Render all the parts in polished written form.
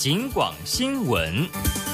警广新闻。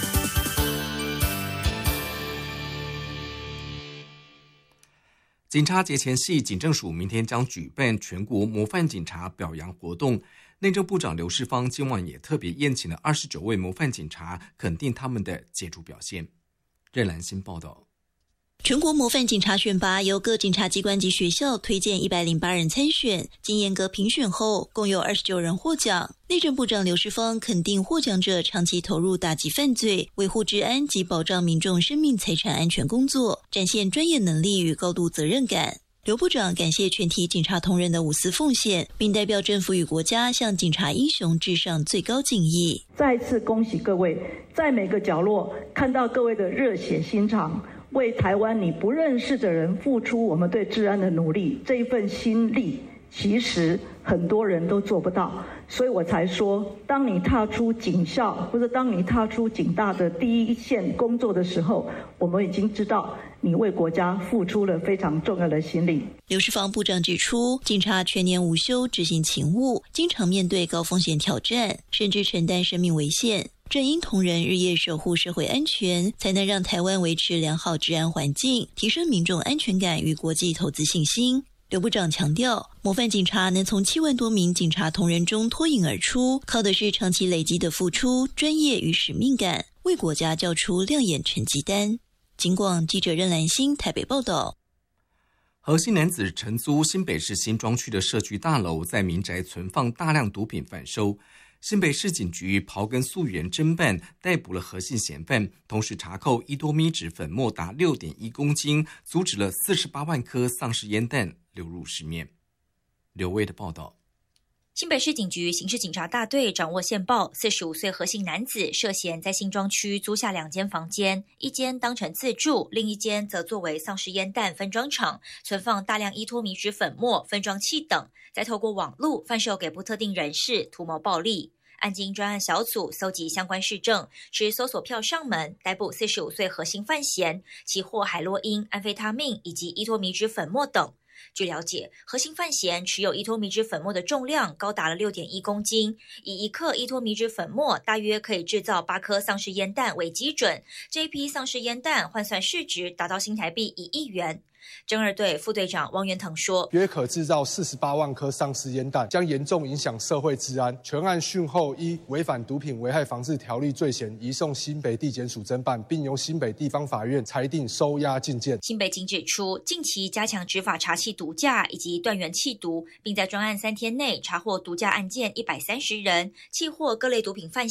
警察节前夕，警政署明天将举办全国模范警察表扬活动。内政部长刘世芳今晚也特别宴请了29位模范警察，肯定他们的杰出表现。任兰心报道。 全国模范警察选拔由各警察机关及学校推荐108人参选，经严格评选后，共有29人获奖。内政部长刘世芳肯定获奖者长期投入打击犯罪、维护治安及保障民众生命财产安全工作，展现专业能力与高度责任感。刘部长感谢全体警察同仁的无私奉献，并代表政府与国家向警察英雄致上最高敬意。 再次恭喜各位，在每个角落看到各位的热血心肠，为台湾你不认识的人付出我们对治安的努力，这一份心力其实很多人都做不到，所以我才说，当你踏出警校或者当你踏出警大的第一线工作的时候，我们已经知道你为国家付出了非常重要的心力。 刘世芳部长指出，警察全年无休执行勤务，经常面对高风险挑战，甚至承担生命危险。正因同仁日夜守护社会安全，才能让台湾维持良好治安环境，提升民众安全感与国际投资信心。刘部长强调，模范警察能从7万多名警察同仁中脱颖而出，靠的是长期累积的付出、专业与使命感，为国家交出亮眼成绩单。警广记者任兰心台北报道。 何姓男子承租新北市新庄区的社区大楼，在民宅存放大量毒品贩售。新北市警局刨根溯源侦办，逮捕了何姓嫌犯，同时查扣依多米酯粉末达 6.1 公斤，阻止了48万颗丧尸烟弹流入市面。刘威的报道。 新北市警局刑事警察大队掌握线报，45岁何姓男子涉嫌在新庄区租下2间房间，一间当成自住，另一间则作为丧尸烟弹分装场，存放大量依托米酯粉末、分装器等，再透过网路贩售给不特定人士，图谋暴利。案经专案小组搜集相关事证，持搜索票上门，逮捕45岁何姓犯嫌，其获海洛因、安非他命以及依托米酯粉末等。据了解，何姓犯嫌持有依托米酯粉末的重量高达了 6.1 公斤，以1克依托米酯粉末大约可以制造8颗丧尸烟弹为基准，这一批丧尸烟弹换算市值达到新台币1亿元。侦二队副队长汪元腾说， 约可制造48万颗丧尸烟弹，将严重影响社会治安。全案讯后依违反毒品危害防治条例罪嫌移送新北地检署侦办，并由新北地方法院裁定收押禁见。 新北警指出，近期加强执法查缉毒驾以及断源弃毒，并在专案3天内查获毒驾案件130人，缉获各类毒品犯